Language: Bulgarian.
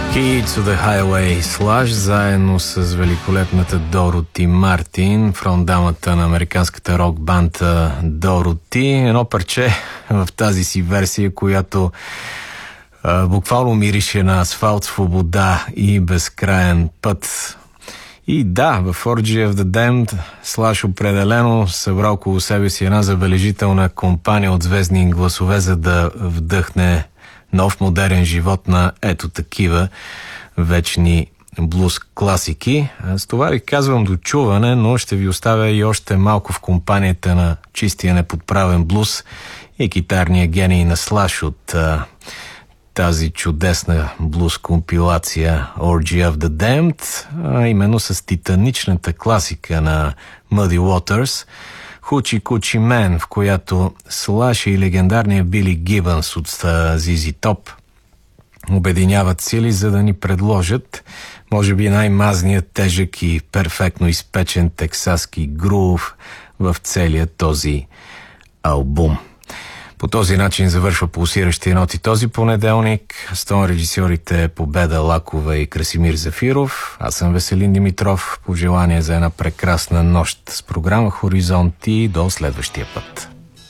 Key to the Highway Slash заедно с великолепната Дороти Мартин, фронтдамата на американската рок банда Дороти. Едно парче в тази си версия, която буквално мирише на асфалт, свобода и безкраен път. И да, в Orgy of the Damned Slash определено събрал около себе си една забележителна компания от звездни гласове, за да вдъхне нов модерен живот на ето такива вечни блуз класики. С това ви казвам до чуване, но ще ви оставя и още малко в компанията на чистия неподправен блуз и китарния гений на Slash от тази чудесна блуз компилация Orgy of the Damned, а именно с титаничната класика на Muddy Waters Hoochie Coochie Man, в която Slash и легендарния Били Гибънс от ZZ Top обединяват сили, за да ни предложат може би най-мазният, тежък и перфектно изпечен тексаски грув в целия този албум. По този начин завършва пулсиращи ноти този понеделник. С тон режисьорите Победа Лакова и Красимир Зафиров. Аз съм Веселин Димитров. Пожелание за една прекрасна нощ с програма Хоризонти. До следващия път.